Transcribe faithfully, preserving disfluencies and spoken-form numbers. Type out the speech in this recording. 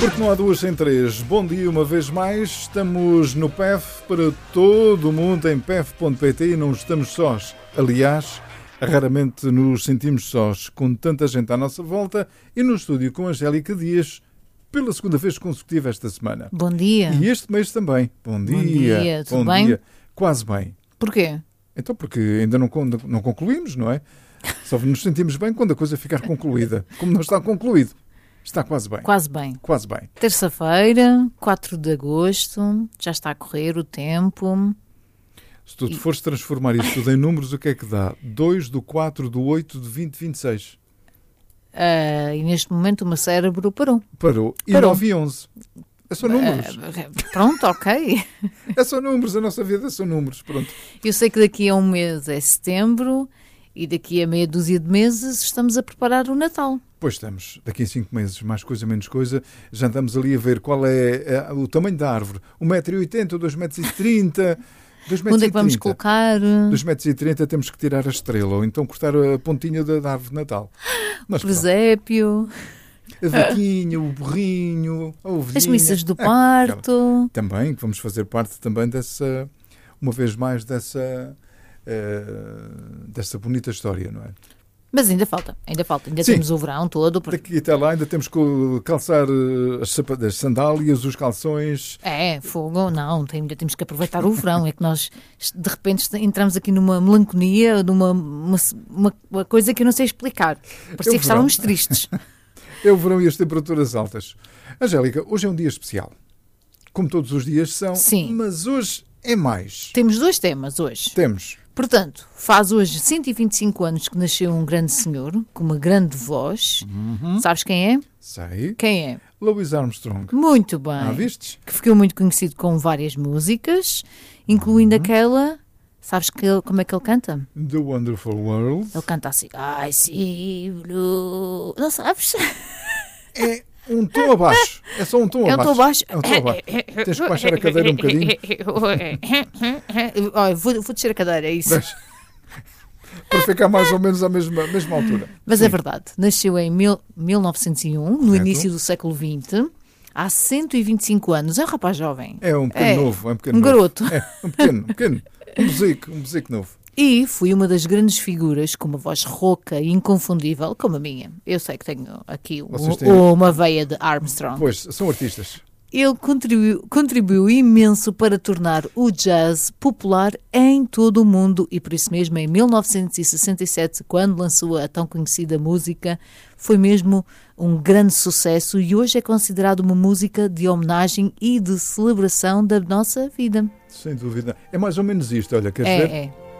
Porque não há duas sem três. Bom dia uma vez mais. Estamos no P E F para todo o mundo em P E F ponto P T e não estamos sós. Aliás, raramente nos sentimos sós, com tanta gente à nossa volta e no estúdio com Angélica Dias, pela segunda vez consecutiva esta semana. Bom dia. E este mês também. Bom dia. Bom dia. Tudo Bom bem? dia. Quase bem. Porquê? Então porque ainda não, não concluímos, não é? Só nos sentimos bem quando a coisa ficar concluída. Como não está concluído. Está quase bem. Quase bem. Quase bem. Terça-feira, quatro de agosto, já está a correr o tempo. Se tu te fores transformar isso tudo em números, o que é que dá? dois do quatro do oito de vinte, vinte e seis. Uh, e neste momento o meu cérebro parou. Parou. E Parou. nove e onze. É só números. Uh, pronto, ok. É só números. A nossa vida são números. Pronto. Eu sei que daqui a um mês é setembro e daqui a meia dúzia de meses estamos a preparar o Natal. Pois estamos. Daqui a cinco meses, mais coisa, menos coisa, já andamos ali a ver qual é, é o tamanho da árvore. um metro e oitenta, dois metros e trinta... Onde é que vamos colocar? dois metros e trinta temos que tirar a estrela ou então cortar a pontinha da, da árvore de Natal. Mas, presépio. A vaquinha, o burrinho, a ovelhinha. As missas do parto. É, também, que vamos fazer parte também dessa, uma vez mais, dessa, uh, dessa bonita história, não é? Mas ainda falta, ainda falta. Ainda Sim. temos o verão todo. Porque... Daqui até lá ainda temos que calçar as, sapatas, as sandálias, os calções. É, fogo, não, tem, ainda temos que aproveitar o verão. É que nós, de repente, entramos aqui numa melancolia, numa uma, uma, uma coisa que eu não sei explicar. Parecia É que estávamos tristes. É o verão e as temperaturas altas. Angélica, hoje é um dia especial. Como todos os dias são. Sim. Mas hoje é mais. Temos dois temas hoje. Temos. Portanto, faz hoje cento e vinte e cinco anos que nasceu um grande senhor, com uma grande voz. Uhum. Sabes quem é? Sei. Quem é? Louis Armstrong. Muito bem. Ah, vistes? Que ficou muito conhecido com várias músicas, incluindo uhum. aquela... Sabes que ele, como é que ele canta? The Wonderful World. Ele canta assim... I see blue... Não sabes? É um tom abaixo. É só um tom É um abaixo. tom abaixo. É um tom abaixo. Tens que baixar a cadeira um bocadinho. Olha, vou, vou descer a cadeira, é isso. Deixa. Para ficar mais ou menos à mesma, mesma altura. Mas Sim. é verdade. Nasceu em mil, mil novecentos e um, no Certo. início do século vinte. Há cento e vinte e cinco anos. É um rapaz jovem. É um pequeno É. novo. É um, pequeno Um novo. garoto. É um pequeno, pequeno. Um bezico, um bezico novo. E fui uma das grandes figuras com uma voz rouca e inconfundível, como a minha. Eu sei que tenho aqui Vocês um, têm- uma veia de Armstrong. Pois, são artistas. Ele contribuiu, contribuiu imenso para tornar o jazz popular em todo o mundo e por isso mesmo em mil novecentos e sessenta e sete, quando lançou a tão conhecida música, foi mesmo um grande sucesso e hoje é considerado uma música de homenagem e de celebração da nossa vida. Sem dúvida. É mais ou menos isto, olha, queres É, ver? é.